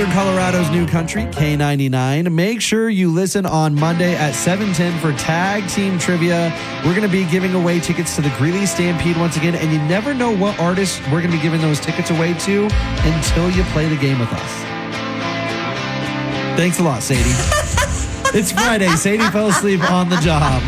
Northern Colorado's new country, K99. Make sure you listen on Monday at 7:10 for Tag Team Trivia. We're going to be giving away tickets to the Greeley Stampede once again, and you never know what artists we're going to be giving those tickets away to until you play the game with us. Thanks a lot, Sadie. It's Friday. Sadie fell asleep on the job.